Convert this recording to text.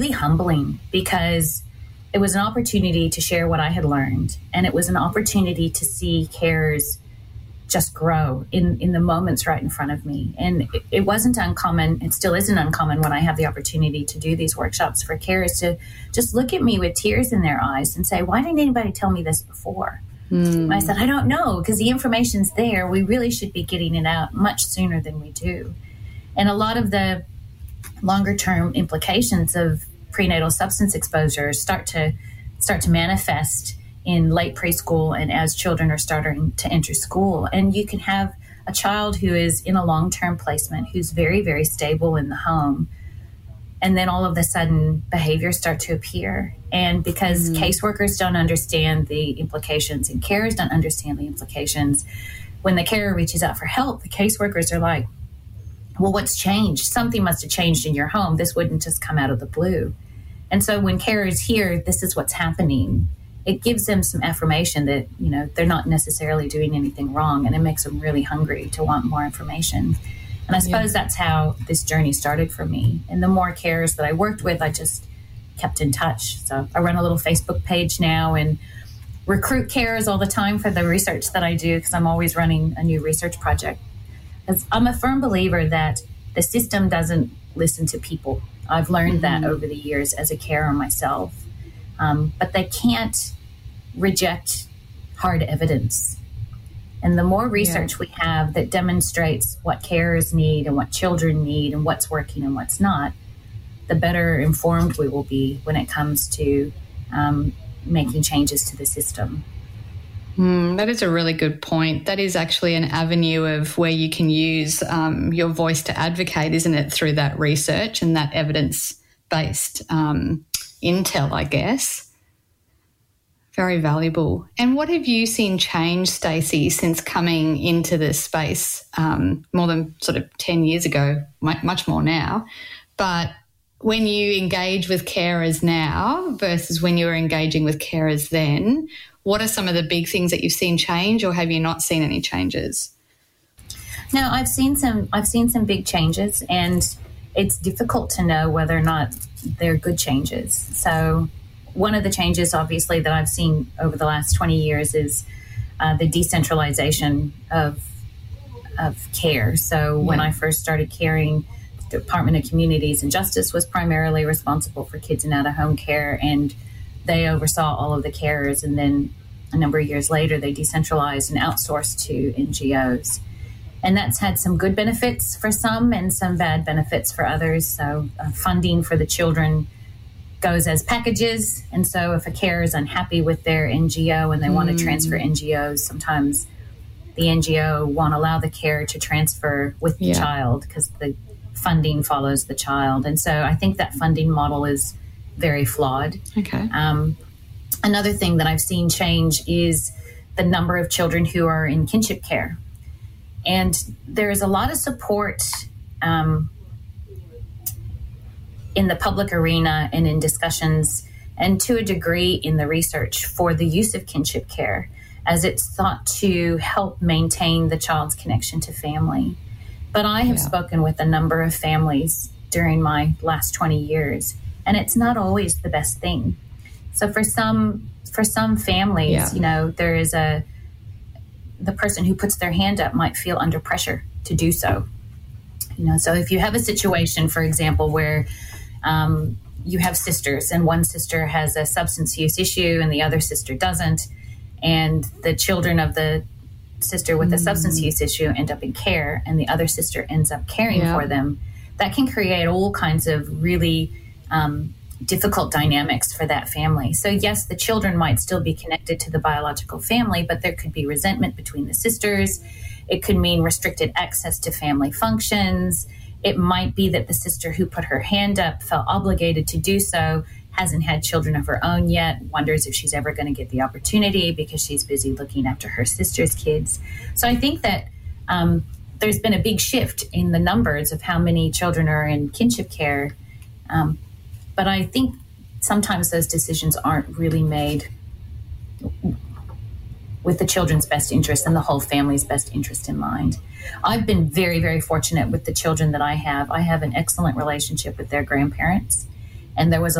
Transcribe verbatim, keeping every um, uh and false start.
really humbling because it was an opportunity to share what I had learned, and it was an opportunity to see carers just grow in, in the moments right in front of me. And it, it wasn't uncommon, it still isn't uncommon when I have the opportunity to do these workshops for carers to just look at me with tears in their eyes and say, why didn't anybody tell me this before? Mm. I said, I don't know, because the information's there. We really should be getting it out much sooner than we do. And a lot of the longer term implications of prenatal substance exposure start to start to manifest in late preschool and as children are starting to enter school. And you can have a child who is in a long-term placement who's very, very stable in the home. And then all of a sudden behaviors start to appear. And because mm. caseworkers don't understand the implications and carers don't understand the implications, when the carer reaches out for help, the caseworkers are like, well, what's changed? Something must have changed in your home. This wouldn't just come out of the blue. And so when carers hear this is what's happening, it gives them some affirmation that, you know, they're not necessarily doing anything wrong, and it makes them really hungry to want more information. And I suppose yeah. that's how this journey started for me. And the more carers that I worked with, I just kept in touch. So I run a little Facebook page now and recruit carers all the time for the research that I do, because I'm always running a new research project. Because I'm a firm believer that the system doesn't listen to people. I've learned mm-hmm. that over the years as a carer myself. Um, but they can't reject hard evidence. And the more research yeah. we have that demonstrates what carers need and what children need and what's working and what's not, the better informed we will be when it comes to um, making changes to the system. Mm, that is a really good point. That is actually an avenue of where you can use um, your voice to advocate, isn't it, through that research and that evidence-based um, intel, I guess. Very valuable. And what have you seen change, Stacey, since coming into this space um, more than sort of ten years ago, much more now? But when you engage with carers now versus when you were engaging with carers then, what are some of the big things that you've seen change, or have you not seen any changes? No, I've seen some I've seen some big changes, and it's difficult to know whether or not they're good changes. So one of the changes, obviously, that I've seen over the last twenty years is uh, the decentralization of of care. So yeah. when I first started caring, the Department of Communities and Justice was primarily responsible for kids in out-of-home care, and they oversaw all of the carers. And then a number of years later, they decentralized and outsourced to N G Os. And that's had some good benefits for some and some bad benefits for others. So uh, funding for the children goes as packages. And so if a carer is unhappy with their N G O and they mm. want to transfer N G Os, sometimes the N G O won't allow the carer to transfer with the yeah. child because the funding follows the child. And so I think that funding model is very flawed. Okay. Um, another thing that I've seen change is the number of children who are in kinship care. And there is a lot of support um, in the public arena and in discussions, and to a degree in the research, for the use of kinship care, as it's thought to help maintain the child's connection to family. But I have yeah. spoken with a number of families during my last twenty years, and it's not always the best thing. So for some for some families, yeah. you know, there is a the person who puts their hand up might feel under pressure to do so. You know, so if you have a situation, for example, where um, you have sisters and one sister has a substance use issue and the other sister doesn't, and the children of the sister with mm. the substance use issue end up in care and the other sister ends up caring yeah. for them, that can create all kinds of really um, difficult dynamics for that family. So yes, the children might still be connected to the biological family, but there could be resentment between the sisters. It could mean restricted access to family functions. It might be that the sister who put her hand up felt obligated to do so, hasn't had children of her own yet, wonders if she's ever going to get the opportunity because she's busy looking after her sister's kids. So I think that um, there's been a big shift in the numbers of how many children are in kinship care. Um, but I think sometimes those decisions aren't really made with the children's best interest and the whole family's best interest in mind. I've been very, very fortunate with the children that I have. I have an excellent relationship with their grandparents. And there was